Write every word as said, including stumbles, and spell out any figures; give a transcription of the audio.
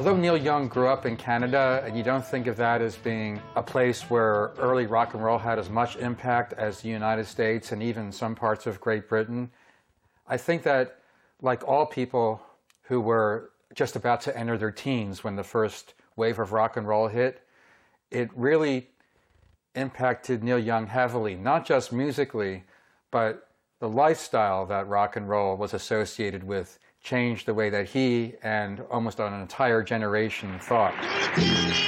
Although Neil Young grew up in Canada, and you don't think of that as being a place where early rock and roll had as much impact as the United States and even some parts of Great Britain, I think that, like all people who were just about to enter their teens when the first wave of rock and roll hit, it really impacted Neil Young heavily, not just musically, but the lifestyle that rock and roll was associated with changed the way that he and almost an entire generation thought.